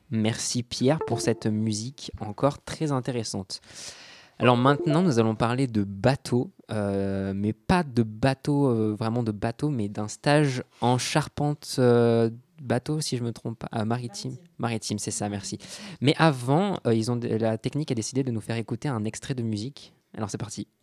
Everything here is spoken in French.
Merci Pierre pour cette musique encore très intéressante. Alors maintenant, nous allons parler de bateau, mais pas de bateau, vraiment de bateau, mais d'un stage en charpente bateau, si je me trompe pas, maritime. Maritime. Maritime, c'est ça, merci. Mais avant, la technique a décidé de nous faire écouter un extrait de musique. Alors c'est parti.